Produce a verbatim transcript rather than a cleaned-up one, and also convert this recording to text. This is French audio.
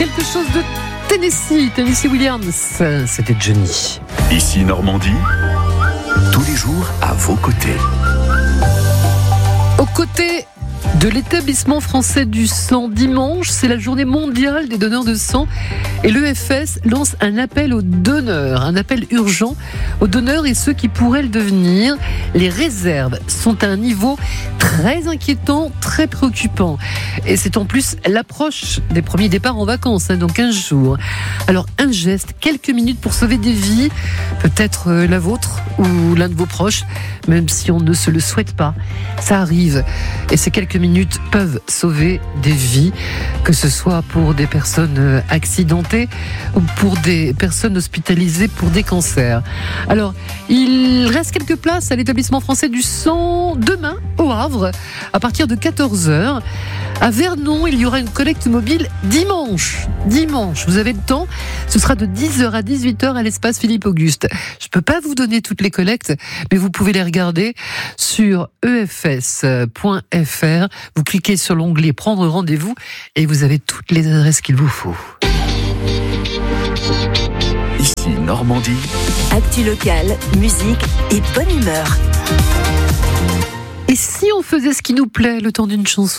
quelque chose de Tennessee, Tennessee Williams, c'était Johnny. Ici Normandie, tous les jours à vos côtés. Aux côtés de l'établissement français du sang, dimanche, c'est la journée mondiale des donneurs de sang et l'E F S lance un appel aux donneurs, un appel urgent aux donneurs et ceux qui pourraient le devenir. Les réserves sont à un niveau très inquiétant, très préoccupant. Et c'est en plus l'approche des premiers départs en vacances, hein, dans quinze jours. Alors un geste, quelques minutes pour sauver des vies, peut-être la vôtre ou l'un de vos proches, même si on ne se le souhaite pas. Ça arrive et ces quelques minutes peuvent sauver des vies, que ce soit pour des personnes accidentées ou pour des personnes hospitalisées pour des cancers. Alors, il reste quelques places à l'établissement français du sang demain au Havre à partir de quatorze heures. À Vernon, il y aura une collecte mobile dimanche. Dimanche, vous avez le temps. Ce sera de dix heures à dix-huit heures à l'espace Philippe Auguste. Je ne peux pas vous donner toutes les collectes, mais vous pouvez les regarder sur e f s point f r. Vous cliquez sur l'onglet Prendre rendez-vous et vous avez toutes les adresses qu'il vous faut. Ici Normandie. Actu locale, musique et bonne humeur. Et si on faisait ce qui nous plaît le temps d'une chanson ?